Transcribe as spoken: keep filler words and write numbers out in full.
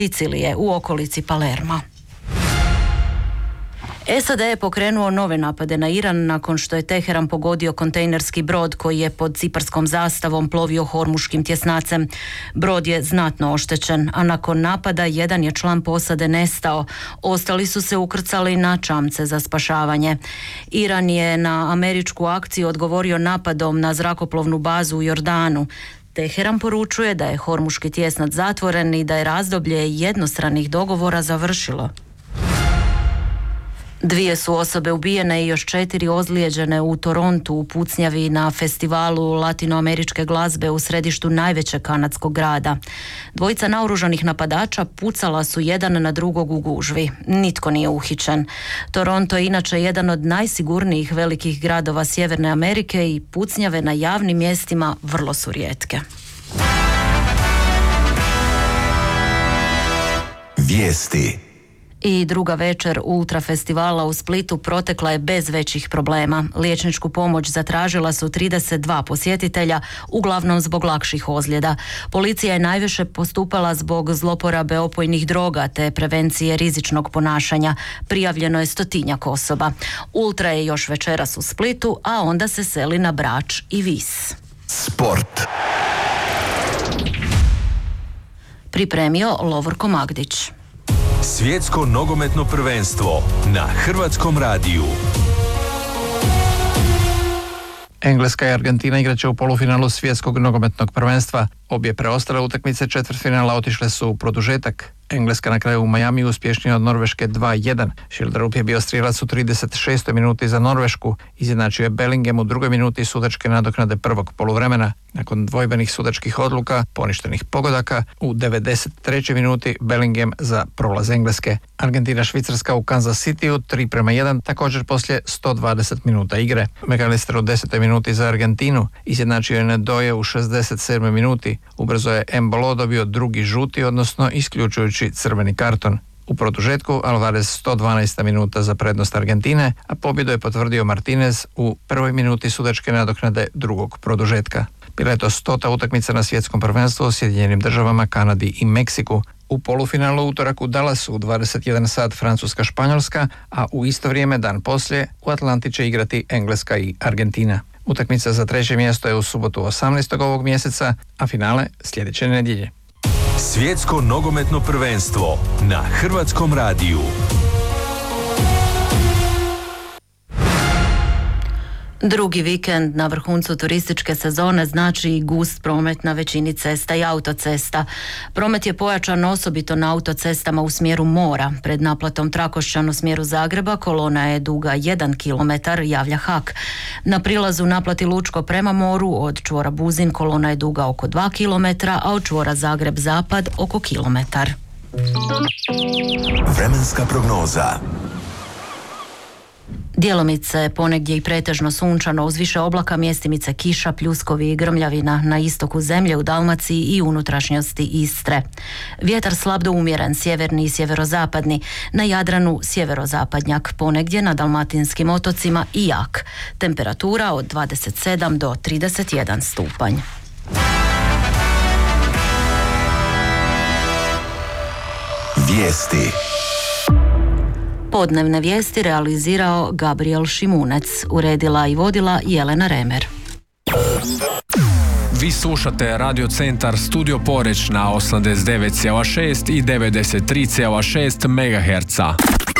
Sicilije u okolici Palerma. S A D je pokrenuo nove napade na Iran nakon što je Teheran pogodio kontejnerski brod koji je pod ciparskom zastavom plovio Hormuškim tjesnacem. Brod je znatno oštećen, a nakon napada jedan je član posade nestao. Ostali su se ukrcali na čamce za spašavanje. Iran je na američku akciju odgovorio napadom na zrakoplovnu bazu u Jordanu. Teheran poručuje da je Hormuški tjesnac zatvoren i da je razdoblje jednostranih dogovora završilo. Dvije su osobe ubijene i još četiri ozlijeđene u Torontu u pucnjavi na festivalu latinoameričke glazbe u središtu najvećeg kanadskog grada. Dvojica naoružanih napadača pucala su jedan na drugog u gužvi. Nitko nije uhićen. Toronto je inače jedan od najsigurnijih velikih gradova Sjeverne Amerike i pucnjave na javnim mjestima vrlo su rijetke. Vijesti. I druga večer Ultra festivala u Splitu protekla je bez većih problema. Liječničku pomoć zatražila su trideset dva posjetitelja, uglavnom zbog lakših ozljeda. Policija je najviše postupala zbog zloporabe opojnih droga te prevencije rizičnog ponašanja. Prijavljeno je stotinjak osoba. Ultra je još večeras u Splitu, a onda se seli na Brač i Vis. Sport. Pripremio Lovorko Magdić. Svjetsko nogometno prvenstvo na Hrvatskom radiju. Engleska i Argentina igraće u polufinalu svjetskog nogometnog prvenstva. Obje preostale utakmice četvrtfinala otišle su u produžetak. Engleska na kraju u Majamiju uspješnija od Norveške dva jedan. Schilderup je bio strijelac u trideset šestoj minuti za Norvešku. Izjednačio je Bellingham u drugoj minuti sudačke nadoknade prvog poluvremena. Nakon dvojbenih sudačkih odluka, poništenih pogodaka, u devedeset trećoj minuti Bellingham za prolaz Engleske. Argentina-Švicarska u Kansas Cityu tri prema jedan, također poslije sto dvadeset minuta igre. McAllister u desetoj minuti za Argentinu. Izjednačio je Nedoje u šezdeset sedmoj minuti. Ubrzo je Embolo dobio drugi žuti, odnosno isključujući crveni karton. U produžetku Alvarez sto dvanaesta minuta za prednost Argentine, a pobjedu je potvrdio Martinez u prvoj minuti sudačke nadoknade drugog produžetka. Bila je to stota utakmica na svjetskom prvenstvu u Sjedinjenim državama, Kanadi i Meksiku. U polufinalu utorak u Dallasu u dvadeset jedan sat Francuska-Španjolska, a u isto vrijeme dan poslije u Atlanti će igrati Engleska i Argentina. Utakmica za treće mjesto je u subotu osamnaestog ovog mjeseca, a finale sljedeće nedjelje. Svjetsko nogometno prvenstvo na Hrvatskom radiju. Drugi vikend na vrhuncu turističke sezone znači i gust promet na većini cesta i autocesta. Promet je pojačan osobito na autocestama u smjeru mora. Pred naplatom Trakošćan u smjeru Zagreba kolona je duga jedan kilometar, javlja Hak. Na prilazu naplati Lučko prema moru od čvora Buzin kolona je duga oko dva kilometra, a od čvora Zagreb-Zapad oko kilometar. Vremenska prognoza. Djelomice ponegdje i pretežno sunčano uz više oblaka, mjestimice kiša, pljuskovi i grmljavina na istoku zemlje u Dalmaciji i unutrašnjosti Istre. Vjetar slab do umjeren, sjeverni i sjeverozapadni, na Jadranu sjeverozapadnjak, ponegdje na dalmatinskim otocima i jak. Temperatura od dvadeset sedam do trideset jedan stupanj. Vijesti. Podnevne vijesti realizirao Gabriel Šimunec, uredila i vodila Jelena Remer. Vi slušate Radio Centar Studio Poreč na osamdeset devet zarez šest i devedeset tri zarez šest megaherca.